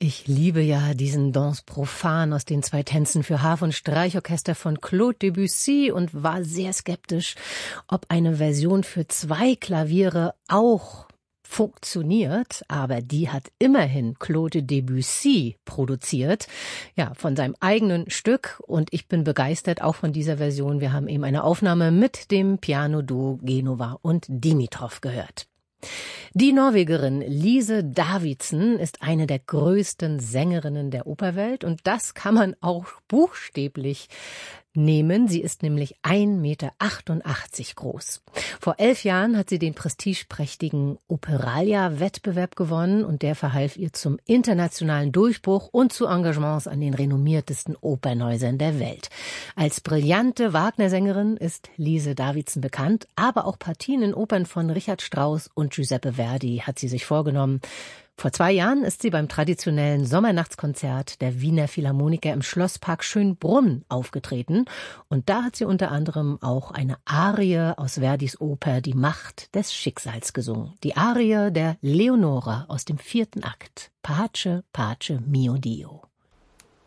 Ich liebe ja diesen Danse profane aus den 2 Tänzen für Harfe und Streichorchester von Claude Debussy und war sehr skeptisch, ob eine Version für 2 Klaviere auch funktioniert, aber die hat immerhin Claude Debussy produziert, ja, von seinem eigenen Stück, und ich bin begeistert auch von dieser Version. Wir haben eben eine Aufnahme mit dem Piano-Duo Genova und Dimitrov gehört. Die Norwegerin Lise Davidsen ist eine der größten Sängerinnen der Operwelt, und das kann man auch buchstäblich nehmen. Sie ist nämlich 1,88 Meter groß. Vor 11 Jahren hat sie den prestigeprächtigen Operalia-Wettbewerb gewonnen, und der verhalf ihr zum internationalen Durchbruch und zu Engagements an den renommiertesten Opernhäusern der Welt. Als brillante Wagner-Sängerin ist Lise Davidsen bekannt, aber auch Partien in Opern von Richard Strauss und Giuseppe Verdi hat sie sich vorgenommen. Vor 2 Jahren ist sie beim traditionellen Sommernachtskonzert der Wiener Philharmoniker im Schlosspark Schönbrunn aufgetreten. Und da hat sie unter anderem auch eine Arie aus Verdis Oper Die Macht des Schicksals gesungen. Die Arie der Leonora aus dem 4. Akt. Pace, pace mio Dio.